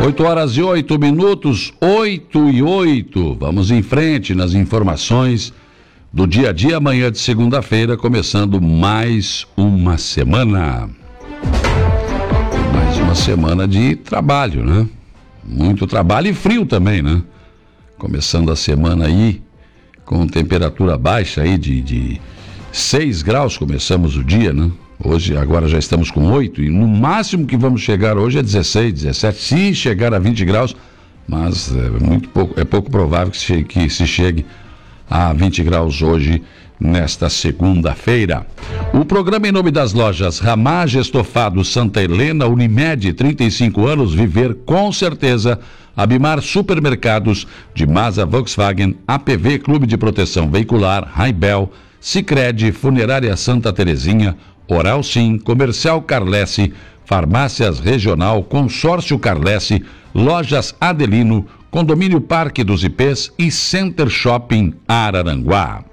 8h08, 8h08. Vamos em frente nas informações do dia a dia, amanhã de segunda-feira, começando mais uma semana. Mais uma semana de trabalho, né? Muito trabalho e frio também, né? Começando a semana aí com temperatura baixa aí de 6 graus, começamos o dia, né? Hoje, agora já estamos com 8 e no máximo que vamos chegar hoje é 16, 17, se chegar a 20 graus, mas é pouco provável que se chegue a 20 graus hoje, nesta segunda-feira. O programa em nome das lojas Ramage, Estofado, Santa Helena, Unimed, 35 anos, viver com certeza, Abimar Supermercados, de Masa Volkswagen, APV Clube de Proteção Veicular, Raibel, Sicredi, Funerária Santa Terezinha, Oral Sim, Comercial Carlesse, Farmácias Regional, Consórcio Carlesse, Lojas Adelino, Condomínio Parque dos Ipês e Center Shopping Araranguá.